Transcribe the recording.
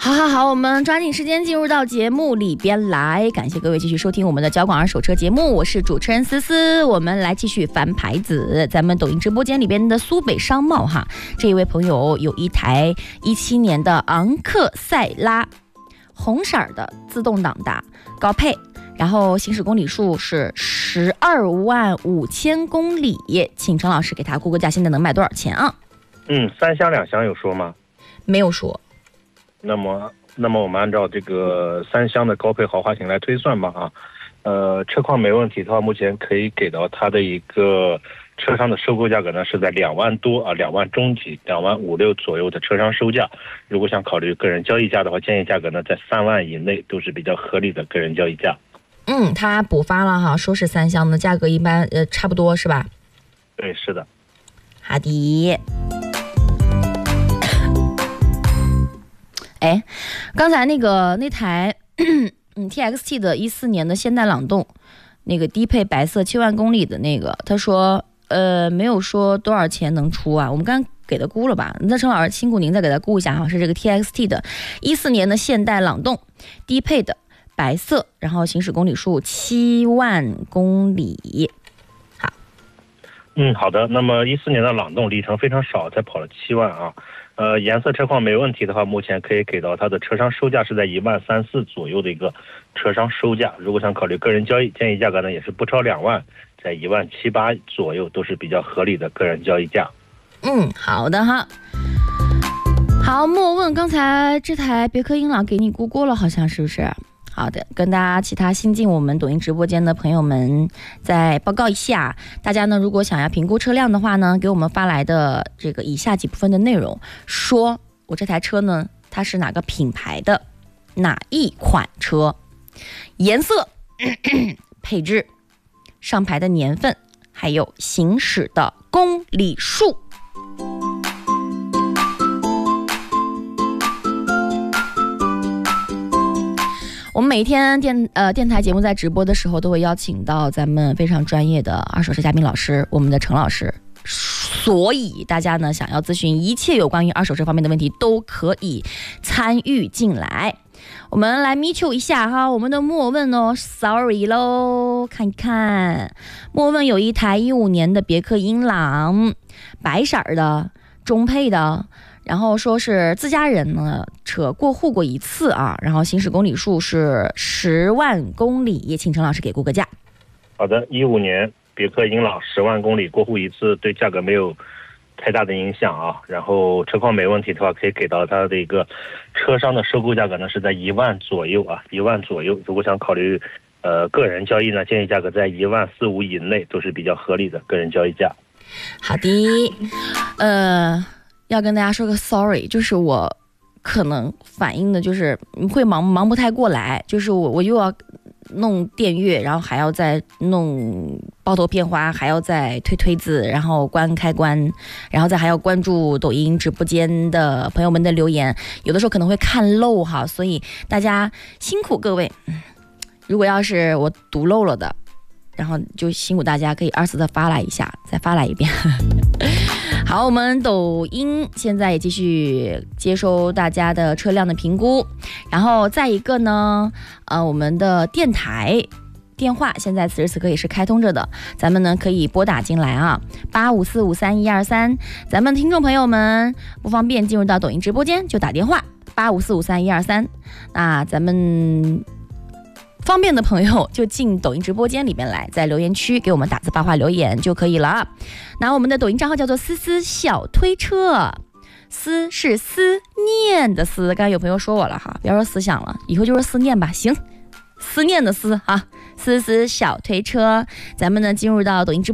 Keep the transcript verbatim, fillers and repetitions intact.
好好好，我们抓紧时间进入到节目里边来，感谢各位继续收听我们的交广二手车节目，我是主持人思思。我们来继续翻牌子，咱们抖音直播间里边的苏北商贸哈，这一位朋友有一台一七年的昂克赛拉，红色的自动挡的高配，然后行驶公里数是十二万五千公里，请陈老师给他估个价，现在能卖多少钱啊？ 嗯，三厢两厢有说吗？ 没有说。 那么，那么我们按照这个三厢的高配豪华型来推算吧啊，呃，车况没问题的话，目前可以给到它的一个车商的收购价格呢是在两万多啊，两万中级，两万五六左右的车商收价。如果想考虑个人交易价的话，建议价格呢在三万以内都是比较合理的个人交易价。 嗯，他补发了哈，说是三厢的价格一般呃差不多是吧？ 对，是的。 好的。哎，刚才那个那台嗯 T X T 的一四年的现代朗动，那个低配白色七万公里的那个，他说呃没有说多少钱能出啊，我们刚给他估了吧？那陈老师辛苦您再给他估一下哈，是这个 T X T 的一四年的现代朗动低配的白色，然后行驶公里数七万公里。好， 嗯，好的。那么一四年的朗动里程非常少，才跑了七万啊。呃，颜色车况没问题的话，目前可以给到它的车商收价是在一万三四左右的一个车商收价。如果想考虑个人交易，建议价格呢也是不超两万，在一万七八左右都是比较合理的个人交易价。 嗯，好的哈。好，莫问刚才这台别克英朗给你估过了，好像是不是？好的，跟大家其他新进我们抖音直播间的朋友们再报告一下，大家呢如果想要评估车辆的话呢，给我们发来的这个以下几部分的内容，说我这台车呢它是哪个品牌的，哪一款车，颜色、配置、上牌的年份，还有行驶的公里数。我们每一天电呃电台节目在直播的时候，都会邀请到咱们非常专业的二手车嘉宾老师，我们的陈老师。所以大家呢想要咨询一切有关于二手车方面的问题，都可以参与进来。我们来咪球一下哈，我们的莫问哦 ，sorry 咯，看一看，莫问有一台一五年的别克英朗，白色的，中配的。然后说是自家人呢，车过户过一次啊，然后行驶公里数是十万公里，请陈老师给估个价。 好的，一五年别克英朗十万公里过户一次，对价格没有太大的影响啊。然后车况没问题的话，可以给到它的一个车商的收购价格呢是在一万左右啊，一万左右。如果想考虑呃个人交易呢，建议价格在一万四五以内都是比较合理的个人交易价。 好的，呃。要跟大家说个 sorry， 就是我可能反应的就是会忙忙不太过来，就是我我又要弄电乐，然后还要再弄包头片花，还要再推推字，然后关开关，然后再还要关注抖音直播间的朋友们的留言，有的时候可能会看漏哈，所以大家辛苦各位。如果要是我读漏了的，然后就辛苦大家可以二次的发来一下，再发来一遍。好，我们抖音现在也继续接收大家的车辆的评估，然后再一个呢，呃，我们的电台电话现在此时此刻也是开通着的，咱们呢可以拨打进来啊，八五四五三一二三，咱们听众朋友们不方便进入到抖音直播间就打电话八五四五三一二三，那咱们方便的朋友就进抖音直播间里面来，在留言区给我们打字发话留言就可以了。那我们的抖音账号叫做思思小推车，思是思念的思，刚才有朋友说我了哈，不要说思想了，以后就说思念吧，行，思念的思哈，思思小推车，咱们呢进入到抖音直播